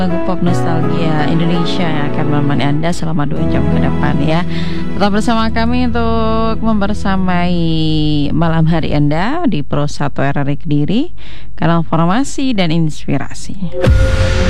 Lagu pop nostalgia Indonesia yang akan menemani Anda selama 2 jam ke depan ya. Tetap bersama kami untuk membersamai malam hari Anda di Pro 1 RRI Kediri, kanal informasi dan inspirasi.